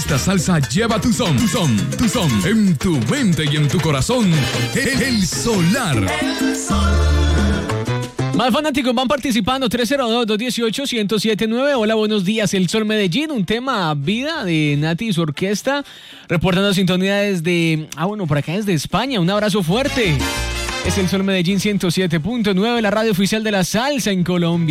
Esta salsa lleva tu son, en tu mente y en tu corazón. El Solar. El Sol. Más fanáticos van participando, 302-218-1079. Hola, buenos días, El Sol Medellín, un tema vida de Nati y su orquesta, reportando sintonía desde, por acá desde España, un abrazo fuerte. Es El Sol Medellín 107.9, la radio oficial de la salsa en Colombia.